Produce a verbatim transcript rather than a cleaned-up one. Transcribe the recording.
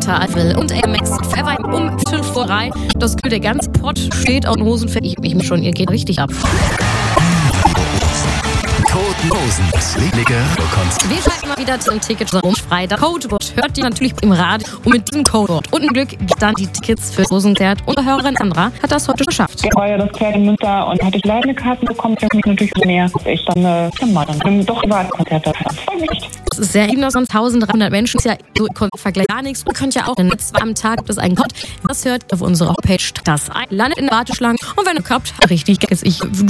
Will und A M X Forever um fünf vor drei. Das der ganze Pott steht auf den Hosen. Ich mich schon, ihr geht richtig ab. Toten Hosen. Wir schalten mal wieder zum Ticket rum. Freitag. Codewort hört ihr natürlich im Radio. Und mit diesem Codewort und im Glück gibt dann die Tickets für Rosenkonzert. Unsere Hörerin Sandra hat das heute geschafft. Ich war ja das Pferd in Münster und hatte ich leider eine Karte bekommen. Ich habe mich natürlich mehr. Ich dann äh, mal dann doch über ein Konzert da. Das ist sehr eben noch sonst eintausenddreihundert Menschen. Das ist ja so im Vergleich gar nichts. Und könnt ja auch zwei am Tag gibt es einen Code. Das hört auf unserer Homepage das ein. Landet in der Warteschlange. Und wenn ihr habt, richtig, ich